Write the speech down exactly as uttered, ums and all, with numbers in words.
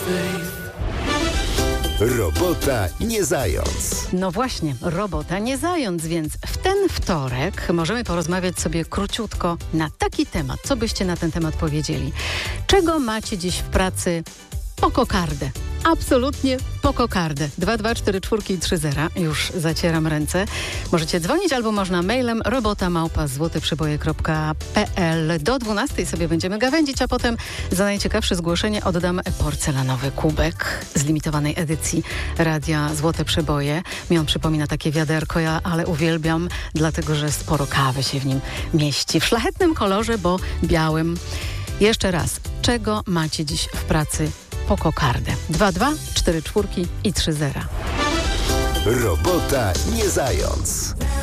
Robota nie zając. No właśnie, robota nie zając, więc w ten wtorek możemy porozmawiać sobie króciutko na taki temat. Co byście na ten temat powiedzieli? Czego macie dziś w pracy po kokardę? Absolutnie po kokardę. dwa dwa cztery cztery trzy zero. Już zacieram ręce. Możecie dzwonić albo można mailem robota małpa złote przyboje kropka p l. Do dwunastej sobie będziemy gawędzić, a potem za najciekawsze zgłoszenie oddam porcelanowy kubek z limitowanej edycji Radia Złote Przyboje. Mi on przypomina takie wiaderko, ja ale uwielbiam, dlatego że sporo kawy się w nim mieści. W szlachetnym kolorze, bo białym. Jeszcze raz, czego macie dziś w pracy po kokardę? dwa dwa cztery cztery i trzy zero. Robota nie zając.